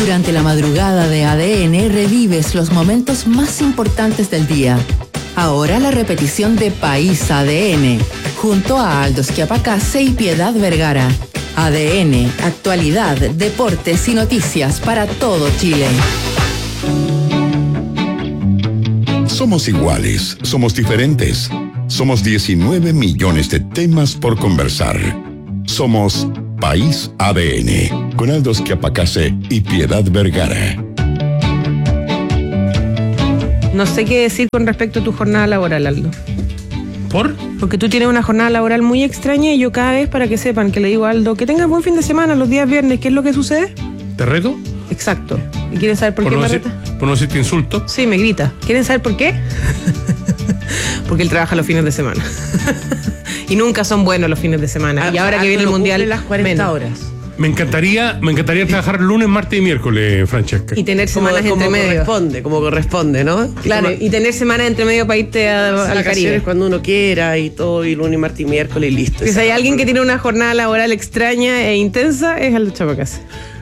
Durante la madrugada de ADN revives los momentos más importantes del día. Ahora la repetición de País ADN, junto a Aldo Schiapacase y Piedad Vergara. ADN, actualidad, deportes y noticias para todo Chile. Somos iguales, somos diferentes. Somos 19 millones de temas por conversar. Somos País ADN, con Aldo Schiapacase y Piedad Vergara. No sé qué decir con respecto a tu jornada laboral, Aldo. ¿Por? Porque tú tienes una jornada laboral muy extraña y yo cada vez, para que sepan, que le digo a Aldo, que tengas buen fin de semana los días viernes, ¿qué es lo que sucede? ¿Te reto? Exacto. ¿Y quieren saber por qué me reta? ¿Por no decirte insulto? Sí, me grita. ¿Quieren saber por qué? Porque él trabaja los fines de semana. Y nunca son buenos los fines de semana. Y ahora que viene el mundial, las 40 horas. Me encantaría trabajar lunes, martes y miércoles, Francesca. Y tener semanas entre medio. Como corresponde, ¿no? Claro, y tener semanas entre medio para irte al Caribe. Cuando uno quiera y todo, y lunes, martes y miércoles y listo. Si hay alguien que tiene una jornada laboral extraña e intensa, es Aldo Schiapacase.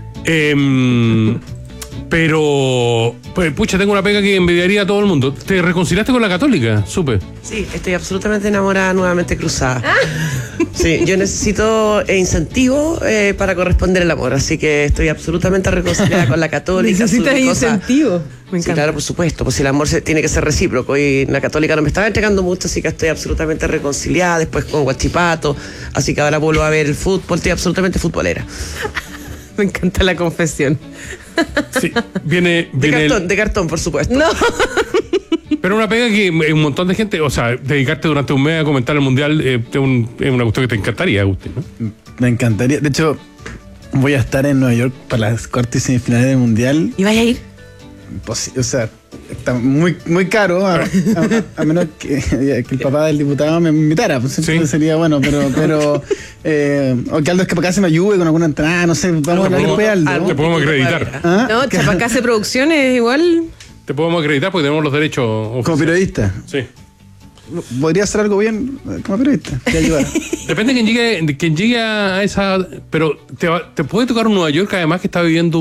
Pero, pues, pucha, tengo una pega que envidiaría a todo el mundo. ¿Te reconciliaste con la Católica? Supe. Sí, estoy absolutamente enamorada, nuevamente cruzada. Sí, yo necesito incentivo para corresponder el amor, así que estoy absolutamente reconciliada con la Católica. ¿Necesitas incentivo? Me encanta. Sí, claro, por supuesto, pues si el amor tiene que ser recíproco, y la Católica no me estaba entregando mucho, así que estoy absolutamente reconciliada, después con Huachipato, así que ahora vuelvo a ver el fútbol, estoy absolutamente futbolera. Me encanta la confesión. Sí, viene de cartón, por supuesto. No. Pero una pega que un montón de gente, o sea, dedicarte durante un mes a comentar el mundial es una cuestión que te encantaría, Agustín, ¿no? Me encantaría. De hecho, voy a estar en Nueva York para las cuartas y semifinales del mundial. ¿Y vaya a ir? Pues, o sea, está muy, muy caro, a menos que el papá del diputado me invitara, pues entonces sería bueno, pero o que Aldo Schiapacase me ayude con alguna entrada, no sé, vamos a hablar después de Aldo. Te podemos acreditar. ¿Ah? No, Schiapacase Producciones igual. Te podemos acreditar porque tenemos los derechos oficiales. Como periodista. Sí. Podría hacer algo bien como periodista, te ayudar. Depende de quien llegue a esa. Pero te puede tocar un Nueva York, además, que está viviendo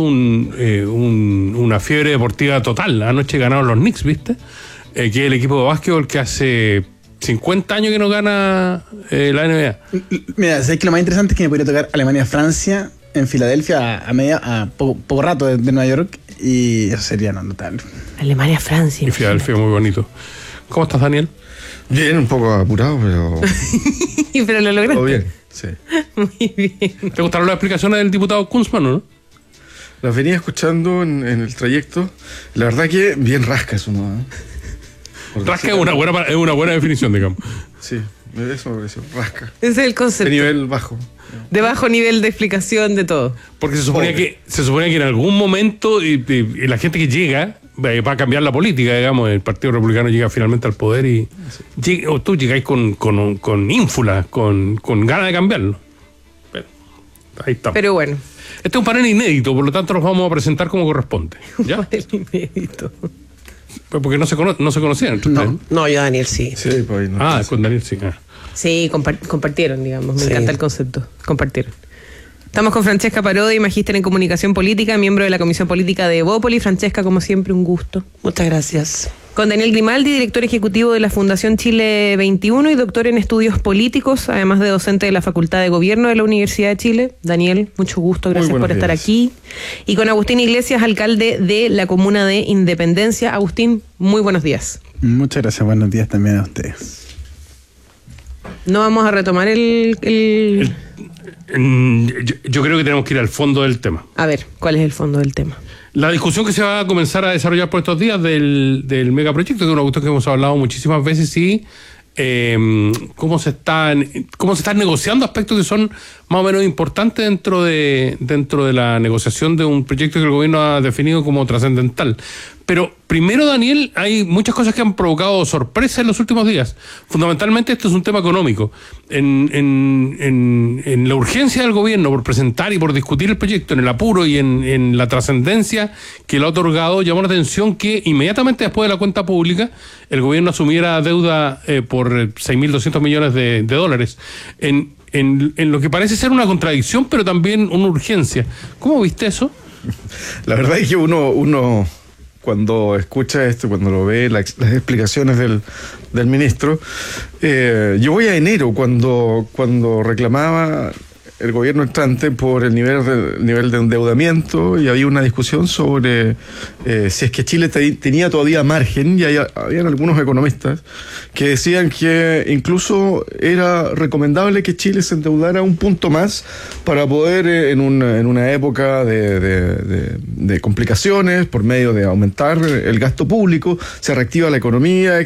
una fiebre deportiva total. Anoche ganaron los Knicks, ¿viste? Que es el equipo de básquetbol que hace 50 años que no gana la NBA. Mira, sabes que lo más interesante es que me podría tocar Alemania-Francia en Filadelfia a poco rato de Nueva York, y eso sería notable. Alemania-Francia. Y Filadelfia, muy bonito. ¿Cómo estás, Daniel? Bien, un poco apurado, pero... Pero lo lograste. Todo bien, sí. Muy bien. ¿Te gustaron las explicaciones del diputado Kunzmann, no? Las venía escuchando en el trayecto. La verdad que bien rasca eso, ¿no? Rasca es una buena definición, digamos. Sí, eso me pareció, rasca. Ese es el concepto. De nivel bajo. De bajo nivel de explicación de todo. Porque se suponía que en algún momento y la gente que llega va a cambiar la política, digamos. El Partido Republicano llega finalmente al poder y o tú llegáis con ínfula, con ganas de cambiarlo. Pero ahí está. Pero bueno. Este es un panel inédito, por lo tanto nos vamos a presentar como corresponde. ¿Ya? Un panel inédito. Pues porque no se conocían entre ustedes. No, yo Daniel sí. Sí, pues ahí no. Con Daniel sí. Sí, compartieron, digamos. Me encanta el concepto. Compartieron. Estamos con Francesca Parodi, magíster en comunicación política, miembro de la Comisión Política de Evópoli. Francesca, como siempre, un gusto. Muchas gracias. Con Daniel Grimaldi, director ejecutivo de la Fundación Chile 21 y doctor en estudios políticos, además de docente de la Facultad de Gobierno de la Universidad de Chile. Daniel, mucho gusto, gracias por estar aquí. Y con Agustín Iglesias, alcalde de la comuna de Independencia. Agustín, muy buenos días. Muchas gracias, buenos días también a ustedes. No vamos a retomar yo creo que tenemos que ir al fondo del tema. A ver, ¿cuál es el fondo del tema? La discusión que se va a comenzar a desarrollar por estos días del megaproyecto, que es una cuestión que hemos hablado muchísimas veces, y cómo se están negociando aspectos que son más o menos importantes dentro de la negociación de un proyecto que el gobierno ha definido como trascendental. Pero primero, Daniel, hay muchas cosas que han provocado sorpresa en los últimos días. Fundamentalmente esto es un tema económico. En la urgencia del gobierno por presentar y por discutir el proyecto, en el apuro y en la trascendencia que lo ha otorgado, llamó la atención que inmediatamente después de la cuenta pública el gobierno asumiera deuda por 6.200 millones de dólares. En lo que parece ser una contradicción, pero también una urgencia. ¿Cómo viste eso? La verdad es que uno cuando escucha esto, cuando lo ve, las explicaciones del ministro, yo voy a enero, cuando reclamaba el gobierno entrante por el nivel de endeudamiento, y había una discusión sobre si es que Chile tenía todavía margen, y habían algunos economistas que decían que incluso era recomendable que Chile se endeudara un punto más para poder, en una época de complicaciones, por medio de aumentar el gasto público, se reactiva la economía,